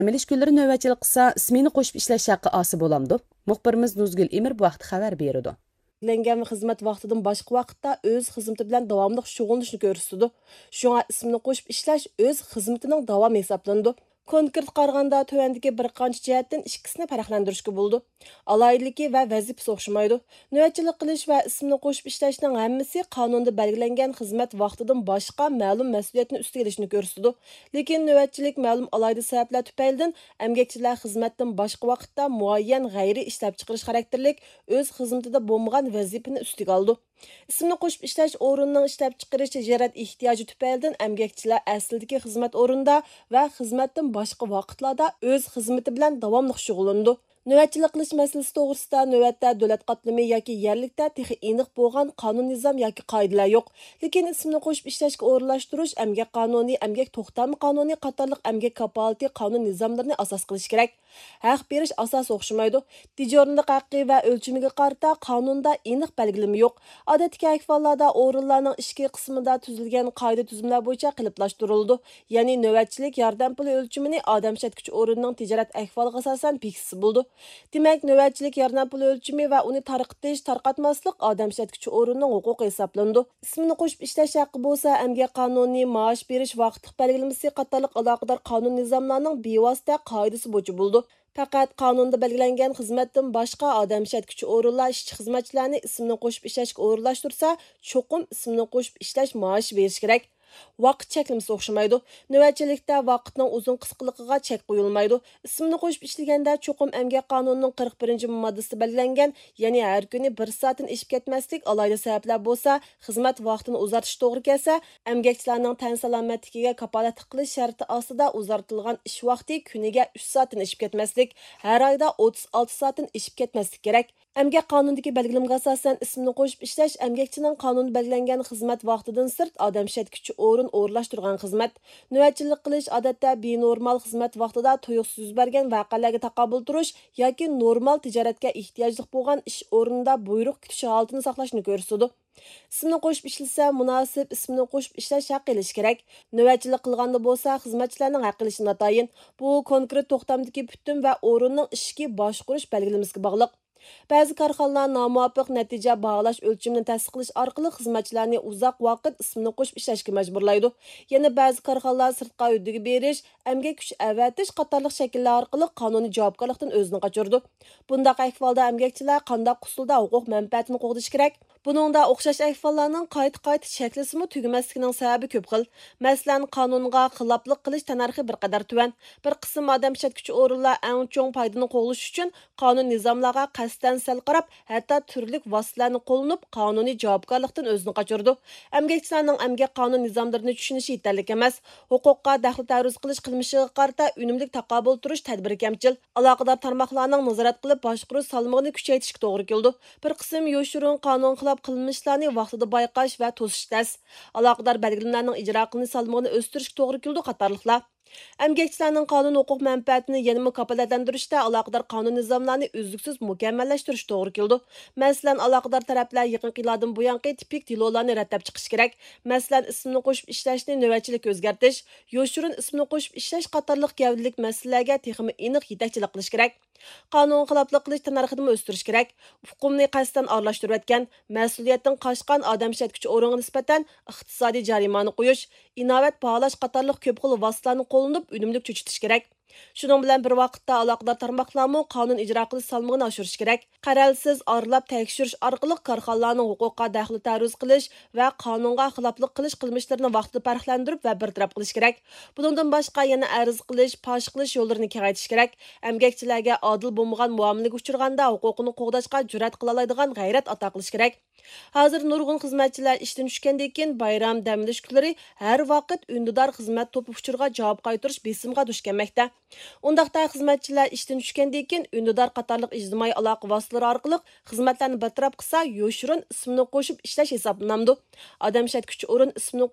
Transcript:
Milish kunlari navbatchilik qilsa, ismini qo'shib ishlash haqqi osi bo'lamdi. Muxbirimiz Nuzgul Emir bu vaqt xabar berdi. Belgilangan xizmat vaqtidan boshqa vaqtda o'z xizmati bilan davomli shug'ullanishni ko'rsatdi. Shunga ismini qo'shib ishlash o'z xizmatining davomi hisoblanadi. Konkret qaraganda tövəndəki bir qancha jihatdan ikkisini farqlantirishga bo'ldi. Alayidligi va vazifasi o'xshamaydi. Navbatchilik qilish va ismini qo'shib ishlashning hammasi qonunda belgilangan xizmat vaqtidan boshqa ma'lum mas'uliyatni ustiga olishni ko'rsatadi. Lekin navbatchilik ma'lum alayida sabablar tufaylidan emgakchilar xizmatdan boshqa vaqtda muayyan g'ayri ishlab chiqarish xarakterlik o'z xizmatida bo'lmagan vazifani ustiga oldi. Ismini qo'shib ishlash o'rnining ishlab chiqarish tijorat ehtiyoji tufaylidan emgakchilar aslidagi xizmat o'rinda va xizmatdan boshqa vaqtlarda o'z xizmati bilan davomli shug'ullandi. Növbətçilik qilish masalasi to'g'risida navbatda davlat qatlami yoki yerlikda texi aniq bo'lgan qonun nizom yoki qoidalar yo'q. Lekin ismini qo'shib ishlashga o'rinlashtirish emgak qonuni, emgak to'xtami qonuni qatorliq emgak kapolati qonun nizomlarini asos qilish kerak. Haq berish asosi o'xshamaydi. Tijoratlik haqqi va o'lchamiga qarata qonunda aniq belgilama yo'q. Odatdagi ahvollarda o'rinlarning ichki qismida tuzilgan qoida tuzumlar bo'yicha qiliplashtirildi. Ya'ni navbatchilik yordam puli o'lchamini odam ishlatuvchi o'rinning tijorat ahvoliga asosan bekitsa bo'ldi. Demak, navbatchilik yordam puli o'lchami va uni tarqatmaslik odam ishlatuvchi o'rinning huquqi hisoblandi. Ismini qo'shib ishlash haqqi bo'lsa, emgak qonuni, maosh berish vaqtliq belgilamasi qatorliq aloqador qonun nizomlarining bevosita qoidasi bo'yicha bo'ldi. Faqat qonunda belgilangan xizmatdan boshqa odam ishlatuvchi o'rinlar ishchi xizmatchilarni ismini qo'shib ishlashga o'rinlashtirsa, cho'qim ismini qo'shib ishlash maoshi berish kerak. Vaqt cheklamasi o'xshamaydi. Navbatchilikda vaqtning uzun qisqaligiga chek qo'yilmaydi. Ismini qo'shib ishlaganda cho'qim emgak qonunining 41-moddasida belgilangan, ya'ni har kuni 1 soatdan oshib ketmaslik alayda sabablar bo'lsa, xizmat vaqtini uzartish to'g'ri kelsa, emgakchilarning tan salomatligiga kapolat qilish sharti ostida uzartilgan ish vaqti kuniga 3 soatdan oshib ketmaslik, har oyda 36 soatdan oshib ketmaslik kerak. Emgak qonundagi belgilamga asosan ismini qo'shib ishlash emgakchining qonunda belgilangan xizmat vaqtidan sirt odam ishlatuvchi o'rin o'rinlashtirgan xizmat. Navbatchilik qilish odatda benormal xizmat vaqtida tuyuqsiz yuz bergan voqealarga taqobil turish yoki normal tijoratga ehtiyojli bo'lgan ish o'rnida buyruq kutish holatini saqlashni ko'rsatadi. Ismini qo'shib ishlasa, munosib ismini qo'shib ishlash haq qilish kerak. Navbatchilik qilganda bo'lsa, xizmatchilarning haq qilishi notayin. Bu konkret to'xtamdagi butun va o'rinning ishki boshqarish belgilamasiga bog'liq. Ba'zi korxonalar nomuvofiq natija bag'lash o'lchimini tasdiqlash orqali xizmatchilarni uzoq vaqt ismini qo'shib ishlashga majburlaydi. Yana ba'zi korxonalar sirtqa uydiga berish, emgak kuch avatish qatorliq shakllar orqali qonuniy javobgarlikdan o'zini qochirdi. Bundaq ahvolda emgakchilar qanday usulda huquq manfaatini qo'g'dish kerak? Buningda o'xshash ahvollarning qayta cheklasimi tugamasligining sababi ko'p xil. Masalan, qonunga xiloflik qilish tanarxi bir qadar tuvan. Bir qism odam ishlatuvchi o'rinlar eng cho'ng foydani qo'g'lash uchun qonun nizomlarga qasddan sal qarab, hatto turli vositalarni qo'llanib, qonuniy javobgarlikdan o'zini qochirdi. Emgakchilarning emgak qonun nizomlarini tushunishi yetarli emas. Huquqqa daxl taruz qilish qilmishiga qarata unumli taqobil turish tadbiri kamchil. Aloqador tarmoqlarning nazorat qilib boshqaruv salmog'ini kuchaytirishga to'g'ri keldi. Bir qism yo'shurun qonun qilmishlarni vaqtida bayqash va to'sish tas. Aloqador belgilanmalarning ijro qilinish salmog'ini o'stirishga to'g'ri keldi qatorliqlar. Emgakchilarning qonun huquq manfaatini yanada kafolatlantirishda aloqador qonun nizomlarini uzluksiz mukammallashtirish to'g'ri keldi. Masalan, aloqador taraflar yaqin yillardan buyon tipik delolarni ratlab chiqish kerak. Masalan, ismini qo'shib ishlashni navbatchilikka o'zgartirish, yo'shurun ismini qo'shib ishlash qatorliq gavdalik masalalarga texmi aniq yetakchilik qilish kerak. Qonun xiloflik qilish tanarxini o'stirish kerak. Huquqni qasddan aralashtirayotgan, mas'uliyatdan qochgan odam ishlatuvchi o'ringa nisbatan iqtisodiy jarimani qo'yish, inovat baholash qatorliq ko'p xil vositalarni qo'llanib, unumli cho'chitish kerak. Shuning bilan bir vaqtda aloqador tarmoqlarni qonun ijro qilish salmog'ini oshirish kerak. Qaralsiz aralab tekshirish orqali korxonalarning huquqqa daxl taruz qilish va qonunga xiloflik qilish qilmishlarini vaqtida farqlantirib va bartaraf qilish kerak. Bundan boshqa yana arz qilish, fosh qilish yo'llarini kengaytirish kerak. Emgakchilarga adil bo'lmagan muomalaga uchraganda huquqini qo'g'dashga jur'at qila oladigan g'ayrat ato qilish kerak. Hozir nurg'un xizmatchilar ishdan tushgandan keyin bayram damlash kunlari har vaqt undidor xizmat to'pi uchurga javob qaytarish besimga duch kelmoqda. Undaqda xizmatchilar ishdan tushgandan keyin undidor qatorliq ijtimoiy aloqa vositalari orqali xizmatlarni bartaraf qilsa, yo'shurun ismini qo'shib ishlash hisoblanadi. Odam ishlatuvchi o'rin ismini